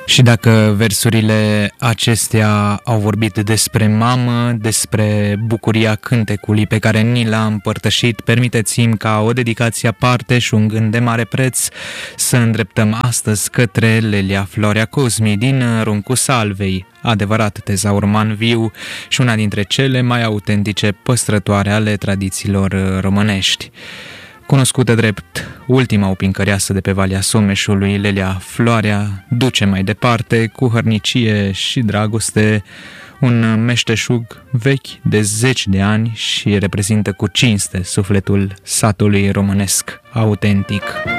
Și dacă versurile acestea au vorbit despre mamă, despre bucuria cântecului pe care ni l-a împărtășit, permiteți-mi ca o dedicație aparte și un gând de mare preț să îndreptăm astăzi către Lelia Florea Cosmi din Runcu Salvei, adevărat tezaur uman viu și una dintre cele mai autentice păstrătoare ale tradițiilor românești. Cunoscută drept ultima opincăreasă de pe Valea Someșului, Lelia Floarea duce mai departe, cu hărnicie și dragoste, un meșteșug vechi de 10 de ani și reprezintă cu cinste sufletul satului românesc autentic.